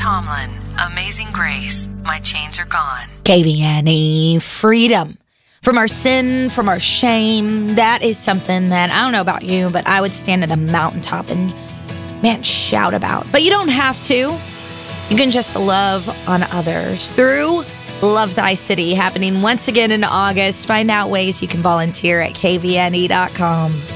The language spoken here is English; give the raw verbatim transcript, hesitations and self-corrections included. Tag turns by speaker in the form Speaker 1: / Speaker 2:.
Speaker 1: Tomlin, Amazing Grace, My Chains Are Gone.
Speaker 2: K V N E, freedom from our sin, from our shame. That is something that, I don't know about you, but I would stand at a mountaintop and, man, shout about. But you don't have to. You can just love on others through Love Thy City, happening once again in August. Find out ways you can volunteer at K V N E dot com.